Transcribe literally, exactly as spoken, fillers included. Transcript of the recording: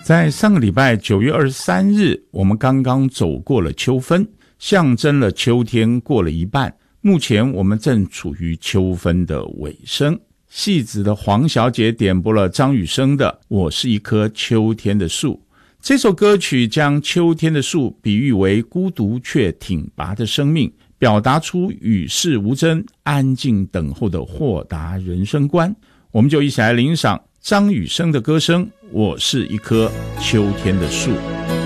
在上个礼拜九月二十三日，我们刚刚走过了秋分，象征了秋天过了一半。目前我们正处于秋分的尾声。戏子的黄小姐点播了张雨生的《我是一棵秋天的树》。这首歌曲将秋天的树比喻为孤独却挺拔的生命，表达出与世无争、安静等候的豁达人生观。我们就一起来欣赏张雨生的歌声《我是一棵秋天的树》。